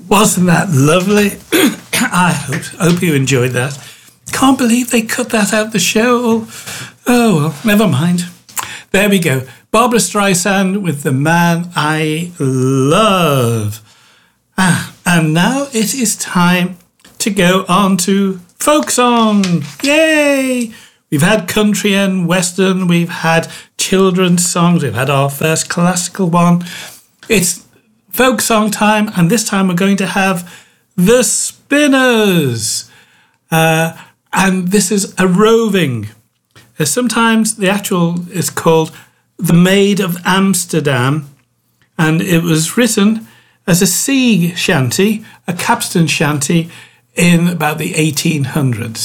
Wasn't that lovely? I hope you enjoyed that. Can't believe they cut that out the show. Oh, well, never mind. There we go. Barbara Streisand with The Man I Love. And now it is time to go on to folk song. Yay! We've had country and western. We've had children's songs. We've had our first classical one. It's folk song time, and this time we're going to have The Spinners. And this is a roving. Sometimes the actual is called The Maid of Amsterdam, and it was written as a sea shanty, a capstan shanty, in about the 1800s.